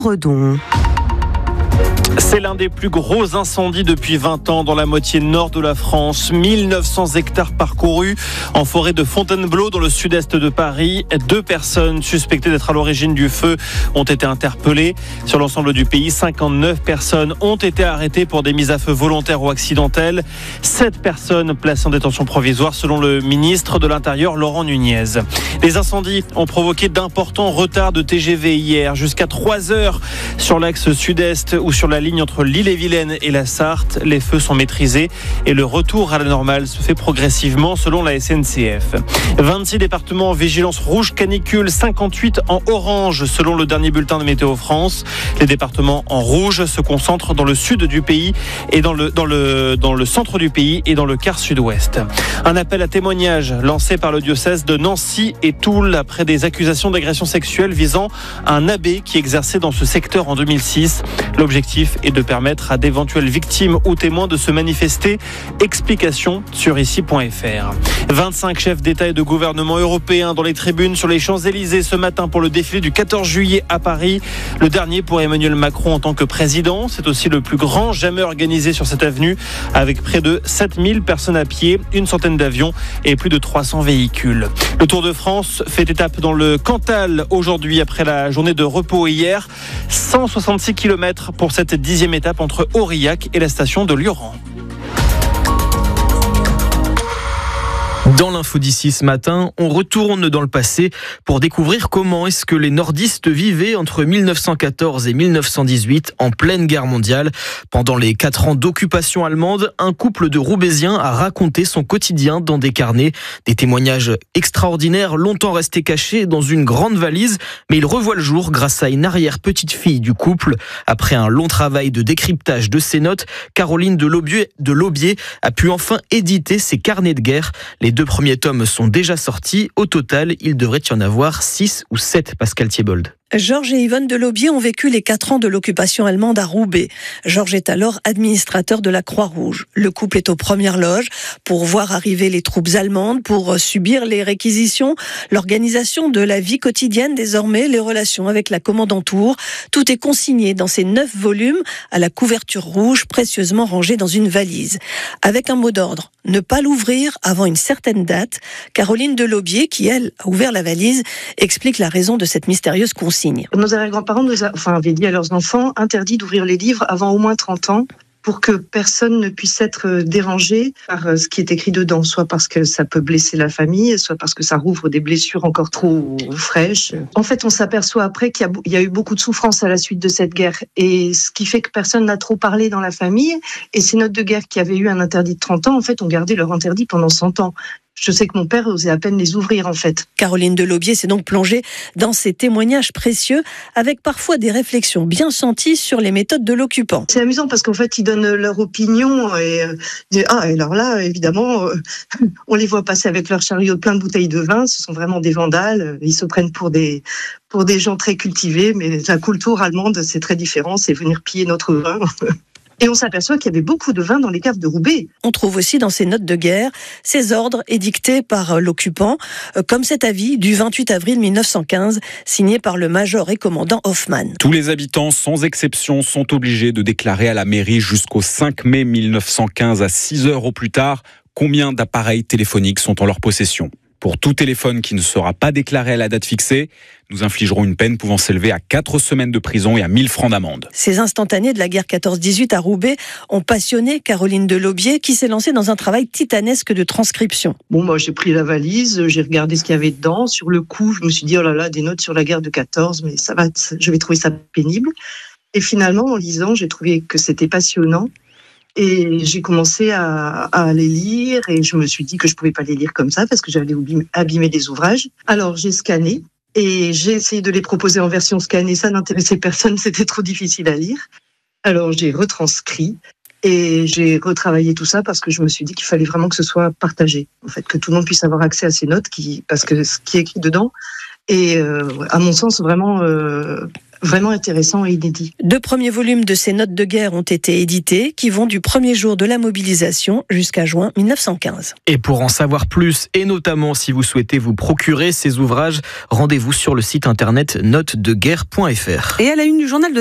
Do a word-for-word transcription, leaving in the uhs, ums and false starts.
Redon. C'est l'un des plus gros incendies depuis vingt ans dans la moitié nord de la France. mille neuf cents hectares parcourus en forêt de Fontainebleau dans le sud-est de Paris. Deux personnes suspectées d'être à l'origine du feu ont été interpellées. Sur l'ensemble du pays, cinquante-neuf personnes ont été arrêtées pour des mises à feu volontaires ou accidentelles. Sept personnes placées en détention provisoire selon le ministre de l'Intérieur Laurent Nunez. Les incendies ont provoqué d'importants retards de T G V hier, jusqu'à trois heures sur l'axe sud-est ou sur la ligne entre l'Ille-et-Vilaine et la Sarthe. Les feux sont maîtrisés et le retour à la normale se fait progressivement selon la S N C F. vingt-six départements en vigilance rouge canicule, cinquante-huit en orange selon le dernier bulletin de Météo France. Les départements en rouge se concentrent dans le sud du pays et dans le, dans le, dans le centre du pays et dans le quart sud-ouest. Un appel à témoignage lancé par le diocèse de Nancy et Toul après des accusations d'agression sexuelle visant un abbé qui exerçait dans ce secteur en deux mille six. L'objectif est de permettre à d'éventuelles victimes ou témoins de se manifester. Explication sur ici point f r. vingt-cinq chefs d'État et de gouvernement européens dans les tribunes sur les Champs-Élysées ce matin pour le défilé du quatorze juillet à Paris. Le dernier pour Emmanuel Macron en tant que président. C'est aussi le plus grand jamais organisé sur cette avenue avec près de sept mille personnes à pied, une centaine d'avions et plus de trois cents véhicules. Le Tour de France fait étape dans le Cantal aujourd'hui après la journée de repos hier. cent soixante-six kilomètres pour cette dixième étape entre Aurillac et la station de Lioran. Dans l'info d'ici ce matin, on retourne dans le passé pour découvrir comment est-ce que les nordistes vivaient entre mille neuf cent quatorze et mille neuf cent dix-huit en pleine guerre mondiale. Pendant les quatre ans d'occupation allemande, un couple de Roubaisiens a raconté son quotidien dans des carnets. Des témoignages extraordinaires, longtemps restés cachés dans une grande valise, mais ils revoient le jour grâce à une arrière-petite-fille du couple. Après un long travail de décryptage de ces notes, Caroline de Laubier, de Laubier a pu enfin éditer ses carnets de guerre. Les deux premiers tomes sont déjà sortis. Au total, il devrait y en avoir six ou sept, Pascal Thiebold. Georges et Yvonne de Laubier ont vécu les quatre ans de l'occupation allemande à Roubaix. Georges est alors administrateur de la Croix-Rouge. Le couple est aux premières loges pour voir arriver les troupes allemandes, pour subir les réquisitions, l'organisation de la vie quotidienne désormais, les relations avec la commandanture. Tout est consigné dans ces neuf volumes à la couverture rouge précieusement rangée dans une valise. Avec un mot d'ordre, ne pas l'ouvrir avant une certaine date. Caroline de Laubier, qui elle a ouvert la valise, explique la raison de cette mystérieuse consigne. Nos arrière-grands-parents nous a, enfin, avaient dit à leurs enfants interdit d'ouvrir les livres avant au moins trente ans pour que personne ne puisse être dérangé par ce qui est écrit dedans, soit parce que ça peut blesser la famille, soit parce que ça rouvre des blessures encore trop fraîches. En fait, on s'aperçoit après qu'il y a, il y a eu beaucoup de souffrance à la suite de cette guerre, et ce qui fait que personne n'a trop parlé dans la famille, et ces notes de guerre qui avaient eu un interdit de trente ans, en fait, ont gardé leur interdit pendant cent ans. Je sais que mon père osait à peine les ouvrir, en fait. Caroline de Laubier s'est donc plongée dans ces témoignages précieux, avec parfois des réflexions bien senties sur les méthodes de l'occupant. C'est amusant parce qu'en fait, ils donnent leur opinion. Et, euh, ah, et alors là, évidemment, euh, on les voit passer avec leur chariot plein de bouteilles de vin. Ce sont vraiment des vandales. Ils se prennent pour des, pour des gens très cultivés. Mais la culture allemande, c'est très différent. C'est venir piller notre vin. Et on s'aperçoit qu'il y avait beaucoup de vin dans les caves de Roubaix. On trouve aussi dans ces notes de guerre ces ordres édictés par l'occupant, comme cet avis du vingt-huit avril mille neuf cent quinze, signé par le major et commandant Hoffmann. Tous les habitants, sans exception, sont obligés de déclarer à la mairie jusqu'au cinq mai mille neuf cent quinze à six heures au plus tard combien d'appareils téléphoniques sont en leur possession. Pour tout téléphone qui ne sera pas déclaré à la date fixée, nous infligerons une peine pouvant s'élever à quatre semaines de prison et à mille francs d'amende. Ces instantanés de la guerre quatorze dix-huit à Roubaix ont passionné Caroline de Laubier, qui s'est lancée dans un travail titanesque de transcription. Bon, moi, j'ai pris la valise, j'ai regardé ce qu'il y avait dedans. Sur le coup, je me suis dit, oh là là, des notes sur la guerre de quatorze, mais ça va, je vais trouver ça pénible. Et finalement, en lisant, j'ai trouvé que c'était passionnant. Et j'ai commencé à, à les lire, et je me suis dit que je pouvais pas les lire comme ça parce que j'allais abîmer des ouvrages. Alors j'ai scanné et j'ai essayé de les proposer en version scannée. Ça n'intéressait personne, c'était trop difficile à lire. Alors j'ai retranscrit et j'ai retravaillé tout ça parce que je me suis dit qu'il fallait vraiment que ce soit partagé. En fait, que tout le monde puisse avoir accès à ces notes, qui, parce que ce qui est écrit dedans est, euh, à mon sens, vraiment euh, vraiment intéressant et inédit. Deux premiers volumes de ces notes de guerre ont été édités, qui vont du premier jour de la mobilisation jusqu'à juin mille neuf cent quinze. Et pour en savoir plus, et notamment si vous souhaitez vous procurer ces ouvrages, rendez-vous sur le site internet notes de guerre point f r. Et à la une du journal de